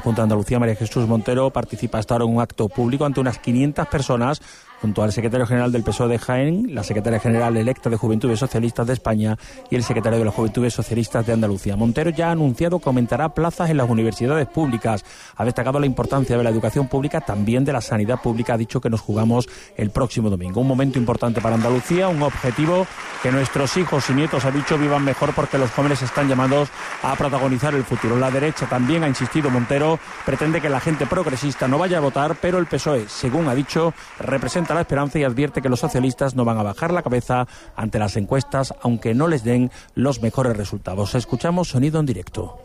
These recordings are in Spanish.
Junta de Andalucía, María Jesús Montero, participa hasta ahora en un acto público ante unas 500 personas, junto al secretario general del PSOE de Jaén, la secretaria general electa de Juventudes Socialistas de España y el secretario de las Juventudes Socialistas de Andalucía. Montero ya ha anunciado que aumentará plazas en las universidades públicas. Ha destacado la importancia de la educación pública, también de la sanidad pública. Ha dicho que nos jugamos el próximo domingo. Un momento importante para Andalucía, un objetivo que nuestros hijos y nietos, ha dicho, vivan mejor, porque los jóvenes están llamados a protagonizar el futuro. La derecha también, ha insistido Montero, pretende que la gente progresista no vaya a votar, pero el PSOE, según ha dicho, representa la esperanza y advierte que los socialistas no van a bajar la cabeza ante las encuestas, aunque no les den los mejores resultados. Escuchamos sonido en directo.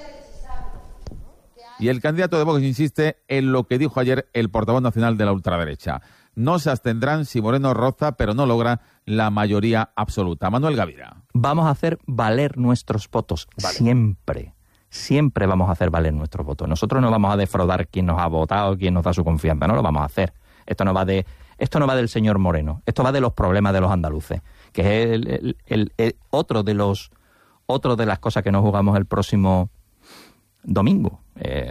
Y el candidato de Vox insiste en lo que dijo ayer el portavoz nacional de la ultraderecha. No se abstendrán si Moreno roza, pero no logra la mayoría absoluta. Manuel Gavira. Vamos a hacer valer nuestros votos, siempre. Siempre vamos a hacer valer nuestros votos. Nosotros no vamos a defraudar quién nos ha votado, quién nos da su confianza, no lo vamos a hacer. Esto no va del señor Moreno, esto va de los problemas de los andaluces, que es otro de las cosas que nos jugamos el próximo domingo.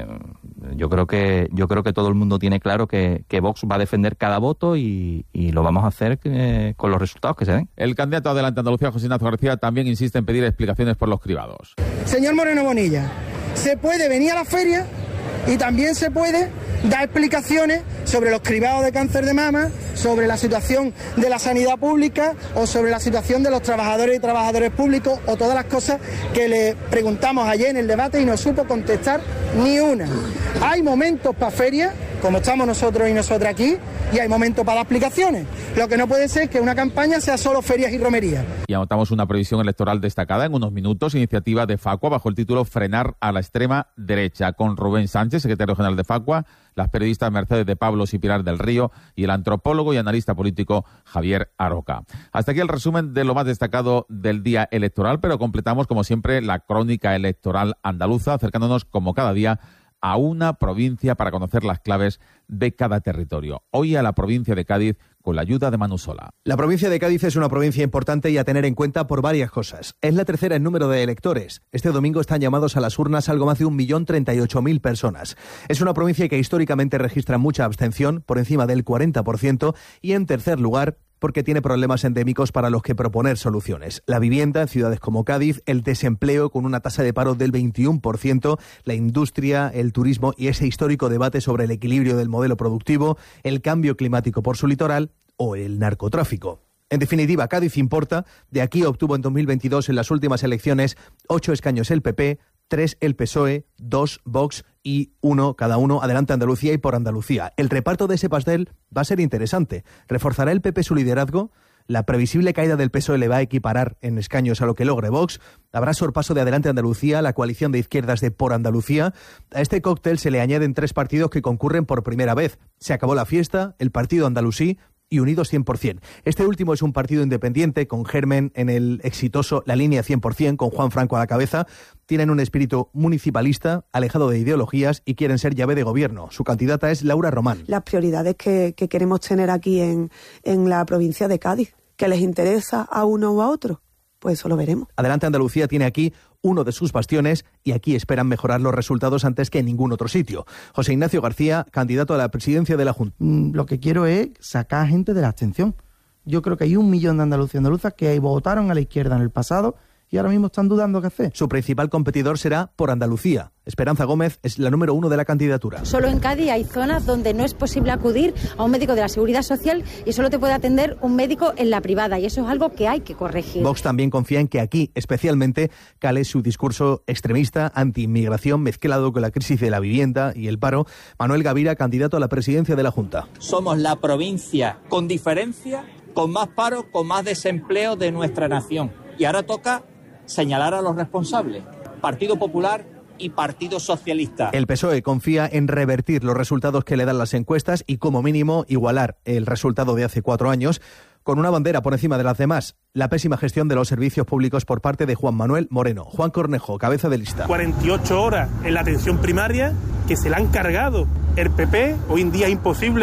Yo creo que todo el mundo tiene claro que Vox va a defender cada voto y lo vamos a hacer con los resultados que se den. El candidato Adelante Andalucía, José Ignacio García, también insiste en pedir explicaciones por los cribados. Señor Moreno Bonilla, se puede venir a la feria y también se puede dar explicaciones sobre los cribados de cáncer de mama, sobre la situación de la sanidad pública o sobre la situación de los trabajadores y trabajadores públicos, o todas las cosas que le preguntamos ayer en el debate y no supo contestar ni una. Hay momentos para ferias, como estamos nosotros y nosotras aquí, y hay momentos para dar explicaciones. Lo que no puede ser es que una campaña sea solo ferias y romerías. Y anotamos una previsión electoral destacada en unos minutos, iniciativa de Facua bajo el título Frenar a la extrema derecha, con Rubén Sánchez, secretario general de Facua, las periodistas Mercedes de Pablos y Pilar del Río y el antropólogo y analista político Javier Aroca. Hasta aquí el resumen de lo más destacado del día electoral, pero completamos como siempre la crónica electoral andaluza, acercándonos como cada día a una provincia para conocer las claves de cada territorio. Hoy a la provincia de Cádiz con la ayuda de Manu Sola. La provincia de Cádiz es una provincia importante y a tener en cuenta por varias cosas. Es la tercera en número de electores. Este domingo están llamados a las urnas algo más de 1.038.000 personas. Es una provincia que históricamente registra mucha abstención, por encima del 40%, y en tercer lugar, porque tiene problemas endémicos para los que proponer soluciones. La vivienda en ciudades como Cádiz, el desempleo con una tasa de paro del 21%, la industria, el turismo y ese histórico debate sobre el equilibrio del modelo productivo, el cambio climático por su litoral o el narcotráfico. En definitiva, Cádiz importa. De aquí obtuvo en 2022 en las últimas elecciones 8 escaños el PP, 3 el PSOE, 2 Vox y 1 cada uno Adelante Andalucía y Por Andalucía. El reparto de ese pastel va a ser interesante. ¿Reforzará el PP su liderazgo? ¿La previsible caída del PSOE le va a equiparar en escaños a lo que logre Vox? ¿Habrá sorpaso de Adelante Andalucía, la coalición de izquierdas de Por Andalucía? A este cóctel se le añaden 3 partidos que concurren por primera vez. Se acabó la fiesta, el Partido Andalusí y Unidos 100%. Este último es un partido independiente, con germen en el exitoso La Línea 100%, con Juan Franco a la cabeza. Tienen un espíritu municipalista, alejado de ideologías, y quieren ser llave de gobierno. Su candidata es Laura Román. Las prioridades que queremos tener aquí en la provincia de Cádiz, ¿que les interesa a uno o a otro? Pues eso lo veremos. Adelante Andalucía tiene aquí uno de sus bastiones y aquí esperan mejorar los resultados antes que en ningún otro sitio. José Ignacio García, candidato a la presidencia de la Junta. Lo que quiero es sacar gente de la abstención. Yo creo que hay 1 millón de andaluces y andaluzas que votaron a la izquierda en el pasado y ahora mismo están dudando qué hacer. Su principal competidor será Por Andalucía. Esperanza Gómez es la número 1 de la candidatura. Solo en Cádiz hay zonas donde no es posible acudir a un médico de la Seguridad Social y solo te puede atender un médico en la privada, y eso es algo que hay que corregir. Vox también confía en que aquí, especialmente, cale su discurso extremista anti-inmigración mezclado con la crisis de la vivienda y el paro. Manuel Gavira, candidato a la presidencia de la Junta. Somos la provincia, con diferencia, con más paro, con más desempleo de nuestra nación. Y ahora toca señalar a los responsables. Partido Popular y Partido Socialista. El PSOE confía en revertir los resultados que le dan las encuestas y, como mínimo, igualar el resultado de hace 4 años, con una bandera por encima de las demás: la pésima gestión de los servicios públicos por parte de Juan Manuel Moreno. Juan Cornejo, cabeza de lista. 48 horas en la atención primaria que se la han cargado el PP. Hoy en día es imposible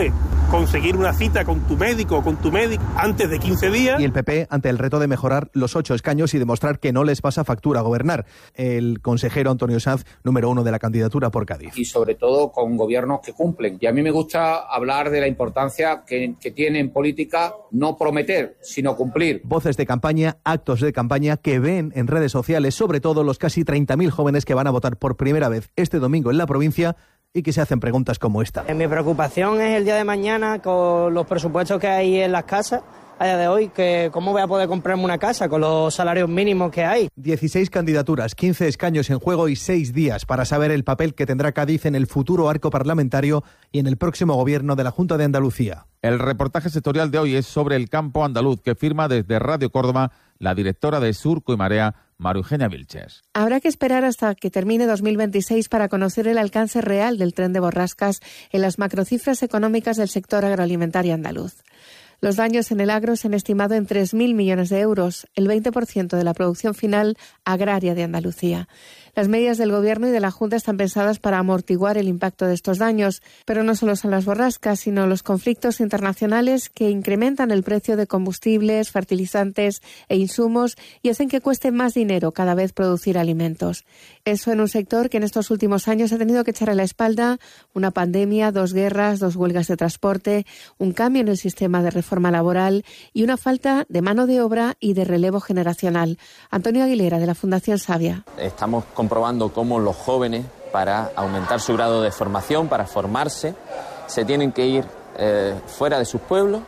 conseguir una cita con tu médico o con tu médico antes de 15 días. Y el PP ante el reto de mejorar los 8 escaños y demostrar que no les pasa factura gobernar. El consejero Antonio Sanz, número 1 de la candidatura por Cádiz. Y sobre todo con gobiernos que cumplen. Y a mí me gusta hablar de la importancia que tiene en política no prometer, sino cumplir. Voces de campaña, actos de campaña que ven en redes sociales, sobre todo los casi 30.000 jóvenes que van a votar por primera vez este domingo en la provincia y que se hacen preguntas como esta. Mi preocupación es el día de mañana con los presupuestos que hay en las casas a día de hoy, que cómo voy a poder comprarme una casa con los salarios mínimos que hay. 16 candidaturas, 15 escaños en juego y 6 días para saber el papel que tendrá Cádiz en el futuro arco parlamentario y en el próximo gobierno de la Junta de Andalucía. El reportaje sectorial de hoy es sobre el campo andaluz, que firma desde Radio Córdoba la directora de Surco y Marea, María Eugenia Vilches. Habrá que esperar hasta que termine 2026 para conocer el alcance real del tren de borrascas en las macrocifras económicas del sector agroalimentario andaluz. Los daños en el agro se han estimado en 3.000 millones de euros, el 20% de la producción final agraria de Andalucía. Las medidas del Gobierno y de la Junta están pensadas para amortiguar el impacto de estos daños, pero no solo son las borrascas, sino los conflictos internacionales que incrementan el precio de combustibles, fertilizantes e insumos y hacen que cueste más dinero cada vez producir alimentos. Eso en un sector que en estos últimos años ha tenido que echar a la espalda una pandemia, 2 guerras, 2 huelgas de transporte, un cambio en el sistema de reforma laboral y una falta de mano de obra y de relevo generacional. Antonio Aguilera, de la Fundación Savia. Estamos comprobando cómo los jóvenes, para aumentar su grado de formación, para formarse, se tienen que ir fuera de sus pueblos.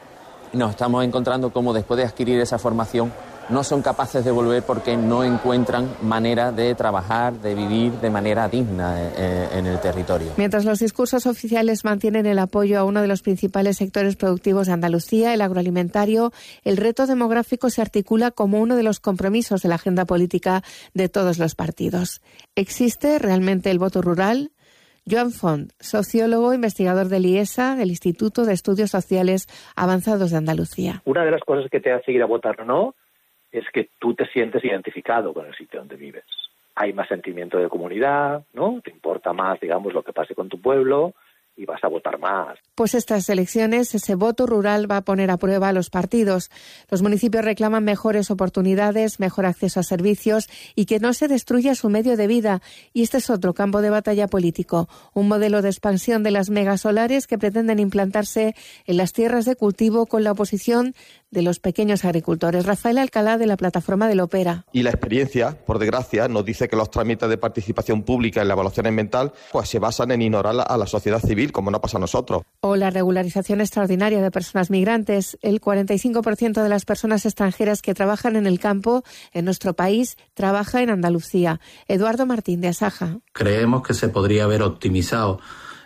Y nos estamos encontrando cómo después de adquirir esa formación no son capaces de volver porque no encuentran manera de trabajar, de vivir de manera digna en el territorio. Mientras los discursos oficiales mantienen el apoyo a uno de los principales sectores productivos de Andalucía, el agroalimentario, el reto demográfico se articula como uno de los compromisos de la agenda política de todos los partidos. ¿Existe realmente el voto rural? Joan Font, sociólogo, investigador del IESA, del Instituto de Estudios Sociales Avanzados de Andalucía. Una de las cosas que te hace ir a votar o no es que tú te sientes identificado con el sitio donde vives. Hay más sentimiento de comunidad, ¿no? Te importa más, digamos, lo que pase con tu pueblo y vas a votar más. Pues estas elecciones, ese voto rural va a poner a prueba a los partidos. Los municipios reclaman mejores oportunidades, mejor acceso a servicios y que no se destruya su medio de vida. Y este es otro campo de batalla político, un modelo de expansión de las megasolares que pretenden implantarse en las tierras de cultivo con la oposición de los pequeños agricultores. Rafael Alcalá, de la plataforma del Opera. Y la experiencia, por desgracia, nos dice que los trámites de participación pública en la evaluación ambiental pues se basan en ignorar a la sociedad civil, como no pasa a nosotros. O la regularización extraordinaria de personas migrantes. El 45% de las personas extranjeras que trabajan en el campo en nuestro país trabaja en Andalucía. Eduardo Martín, de Asaja. Creemos que se podría haber optimizado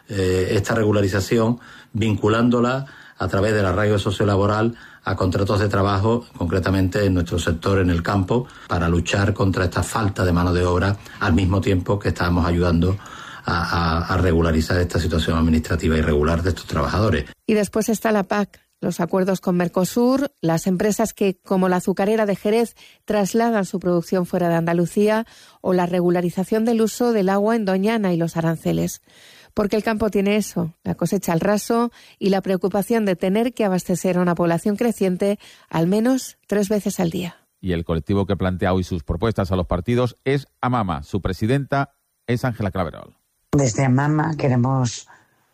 esta regularización vinculándola a través del arraigo sociolaboral a contratos de trabajo, concretamente en nuestro sector, en el campo, para luchar contra esta falta de mano de obra, al mismo tiempo que estábamos ayudando a regularizar esta situación administrativa irregular de estos trabajadores. Y después está la PAC, los acuerdos con Mercosur, las empresas que, como la azucarera de Jerez, trasladan su producción fuera de Andalucía, o la regularización del uso del agua en Doñana y los aranceles. Porque el campo tiene eso, la cosecha al raso y la preocupación de tener que abastecer a una población creciente al menos 3 veces al día. Y el colectivo que plantea hoy sus propuestas a los partidos es AMAMA. Su presidenta es Ángela Claverol. Desde AMAMA queremos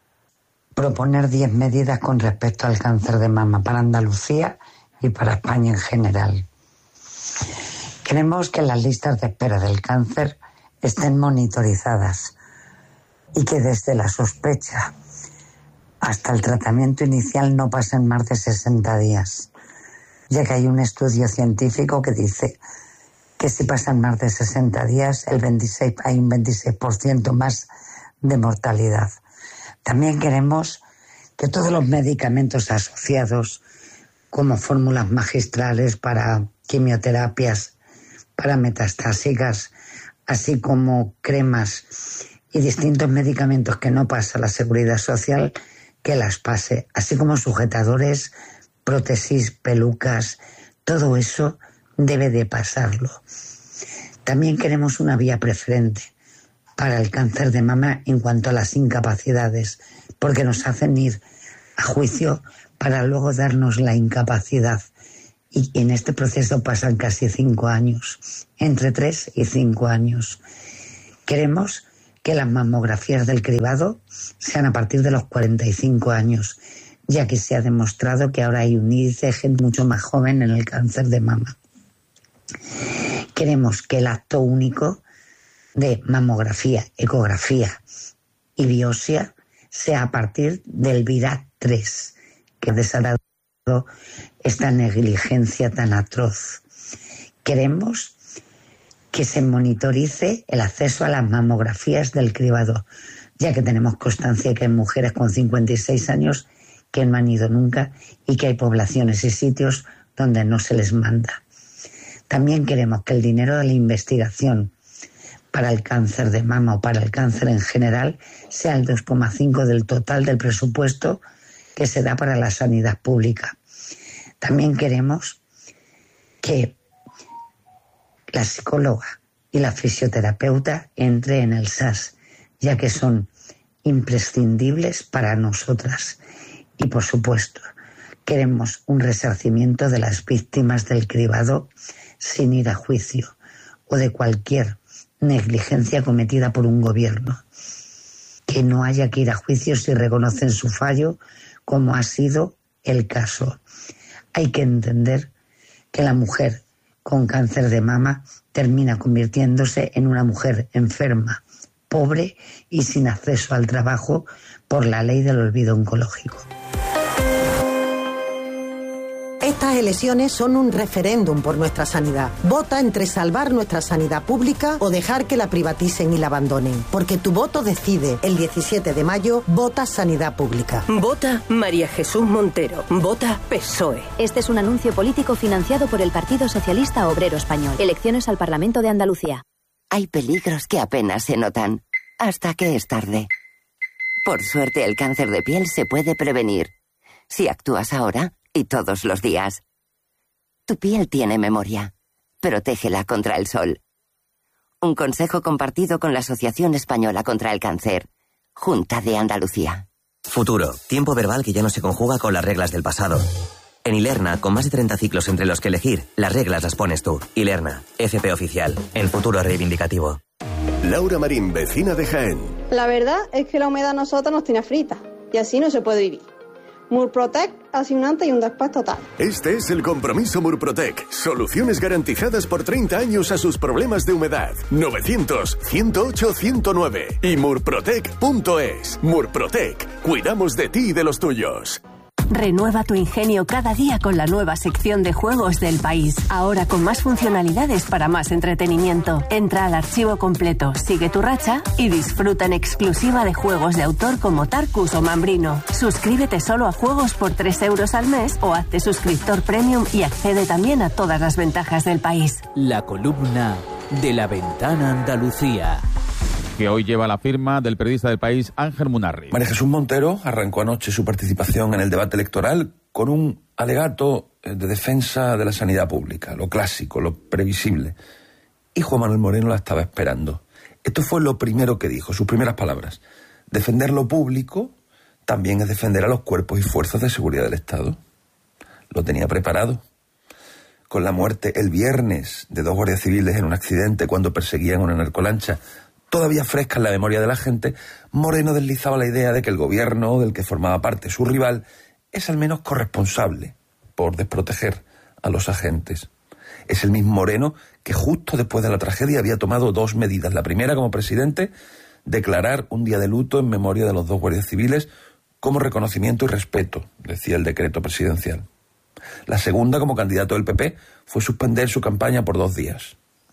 proponer 10 medidas con respecto al cáncer de mama para Andalucía y para España en general. Queremos que las listas de espera del cáncer estén monitorizadas y que desde la sospecha hasta el tratamiento inicial no pasen más de 60 días, ya que hay un estudio científico que dice que si pasan más de 60 días hay un 26% más de mortalidad. También queremos que todos los medicamentos asociados, como fórmulas magistrales para quimioterapias, para metastásicas, así como cremas y distintos medicamentos que no pasa la Seguridad Social, que las pase, así como sujetadores, prótesis, pelucas, todo eso debe de pasarlo. También queremos una vía preferente para el cáncer de mama en cuanto a las incapacidades, porque nos hacen ir a juicio para luego darnos la incapacidad. Y en este proceso pasan casi 5 años, entre 3 y 5 años. Queremos que las mamografías del cribado sean a partir de los 45 años, ya que se ha demostrado que ahora hay un índice de gente mucho más joven en el cáncer de mama. Queremos que el acto único de mamografía, ecografía y biopsia sea a partir del VIRAT 3, que ha desatado esta negligencia tan atroz. Queremos que se monitorice el acceso a las mamografías del cribado, ya que tenemos constancia que hay mujeres con 56 años que no han ido nunca y que hay poblaciones y sitios donde no se les manda. También queremos que el dinero de la investigación para el cáncer de mama o para el cáncer en general sea el 2,5% del total del presupuesto que se da para la sanidad pública. También queremos que la psicóloga y la fisioterapeuta entre en el SAS, ya que son imprescindibles para nosotras. Y, por supuesto, queremos un resarcimiento de las víctimas del cribado sin ir a juicio o de cualquier negligencia cometida por un gobierno. Que no haya que ir a juicio si reconocen su fallo, como ha sido el caso. Hay que entender que la mujer con cáncer de mama termina convirtiéndose en una mujer enferma, pobre y sin acceso al trabajo por la ley del olvido oncológico. Estas elecciones son un referéndum por nuestra sanidad. Vota entre salvar nuestra sanidad pública o dejar que la privaticen y la abandonen. Porque tu voto decide. El 17 de mayo, vota sanidad pública. Vota María Jesús Montero. Vota PSOE. Este es un anuncio político financiado por el Partido Socialista Obrero Español. Elecciones al Parlamento de Andalucía. Hay peligros que apenas se notan, hasta que es tarde. Por suerte, el cáncer de piel se puede prevenir. Si actúas ahora y todos los días. Tu piel tiene memoria. Protégela contra el sol. Un consejo compartido con la Asociación Española contra el Cáncer. Junta de Andalucía. Futuro. Tiempo verbal que ya no se conjuga con las reglas del pasado. En Ilerna, con más de 30 ciclos entre los que elegir, las reglas las pones tú. Ilerna, FP oficial. El futuro reivindicativo. Laura Marín, vecina de Jaén. La verdad es que la humedad a nosotros nos tiene fritas. Y así no se puede vivir. Murprotec hace un antes y un después total. Este es el compromiso Murprotec. Soluciones garantizadas por 30 años a sus problemas de humedad. 900-108-109 y murprotec.es. Murprotec. Cuidamos de ti y de los tuyos. Renueva tu ingenio cada día con la nueva sección de juegos del país. Ahora con más funcionalidades para más entretenimiento. Entra al archivo completo, sigue tu racha y disfruta en exclusiva de juegos de autor como Tarkus o Mambrino. Suscríbete solo a juegos por 3 euros al mes o hazte suscriptor premium y accede también a todas las ventajas del país. La columna de La Ventana Andalucía, que hoy lleva la firma del periodista del País, Ángel Munarri. María Jesús Montero arrancó anoche su participación en el debate electoral con un alegato de defensa de la sanidad pública, lo clásico, lo previsible. Y Juan Manuel Moreno la estaba esperando. Esto fue lo primero que dijo, sus primeras palabras. Defender lo público también es defender a los cuerpos y fuerzas de seguridad del Estado. Lo tenía preparado. Con la muerte el viernes de 2 guardias civiles en un accidente cuando perseguían una narcolancha, todavía fresca en la memoria de la gente, Moreno deslizaba la idea de que el gobierno del que formaba parte su rival es al menos corresponsable por desproteger a los agentes. Es el mismo Moreno que justo después de la tragedia había tomado 2 medidas. La primera, como presidente, declarar un día de luto en memoria de los 2 guardias civiles como reconocimiento y respeto, decía el decreto presidencial. La segunda, como candidato del PP, fue suspender su campaña por 2 días.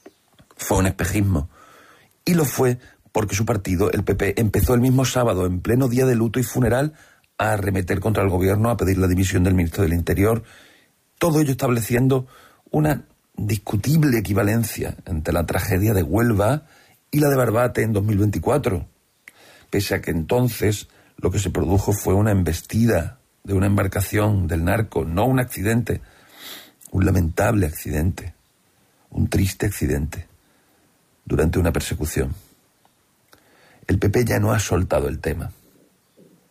Fue un espejismo. Y lo fue porque su partido, el PP, empezó el mismo sábado, en pleno día de luto y funeral, a arremeter contra el gobierno, a pedir la dimisión del ministro del Interior. Todo ello estableciendo una discutible equivalencia entre la tragedia de Huelva y la de Barbate en 2024. Pese a que entonces lo que se produjo fue una embestida de una embarcación del narco, no un accidente, un lamentable accidente, un triste accidente, durante una persecución. El PP ya no ha soltado el tema.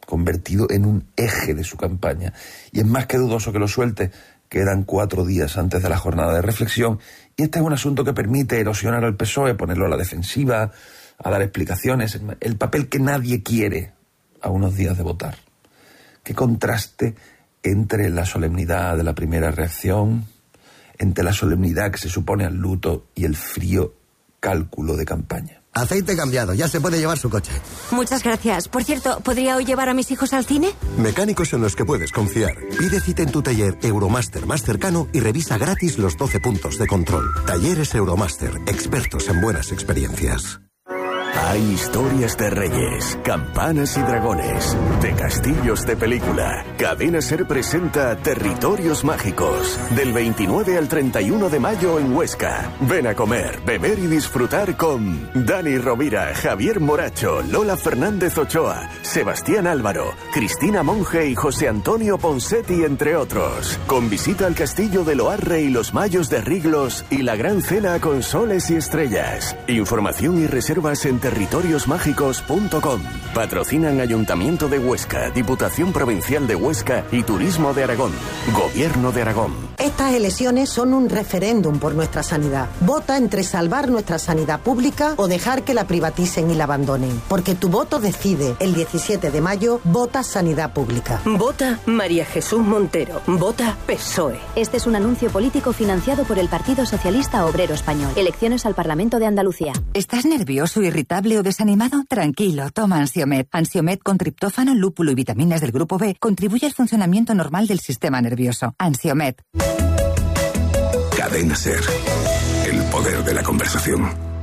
convertido en un eje de su campaña. Y es más que dudoso que lo suelte. Quedan 4 días antes de la jornada de reflexión y este es un asunto que permite erosionar al PSOE, ponerlo a la defensiva, a dar explicaciones, el papel que nadie quiere a unos días de votar. Qué contraste entre la solemnidad de la primera reacción, entre la solemnidad que se supone al luto y el frío cálculo de campaña. Aceite cambiado, ya se puede llevar su coche. Muchas gracias. Por cierto, ¿podría hoy llevar a mis hijos al cine? Mecánicos en los que puedes confiar. Pide cita en tu taller Euromaster más cercano y revisa gratis los 12 puntos de control. Talleres Euromaster, expertos en buenas experiencias. Hay historias de reyes, campanas y dragones, de castillos de película. Cadena SER presenta Territorios Mágicos, del 29 al 31 de mayo en Huesca. Ven a comer, beber y disfrutar con Dani Rovira, Javier Moracho, Lola Fernández Ochoa, Sebastián Álvaro, Cristina Monge y José Antonio Ponsetti, entre otros. Con visita al castillo de Loarre y los Mayos de Riglos y la gran cena con soles y estrellas. Información y reservas en territoriosmágicos.com. Patrocinan Ayuntamiento de Huesca, Diputación Provincial de Huesca y Turismo de Aragón. Gobierno de Aragón. Estas elecciones son un referéndum por nuestra sanidad. Vota entre salvar nuestra sanidad pública o dejar que la privaticen y la abandonen. Porque tu voto decide. El 17 de mayo, vota Sanidad Pública. Vota María Jesús Montero. Vota PSOE. Este es un anuncio político financiado por el Partido Socialista Obrero Español. Elecciones al Parlamento de Andalucía. ¿Estás nervioso, irritable o desanimado? Tranquilo, toma Ansiomed. Ansiomed con triptófano, lúpulo y vitaminas del grupo B contribuye al funcionamiento normal del sistema nervioso. Ansiomed. Cadena SER. El poder de la conversación.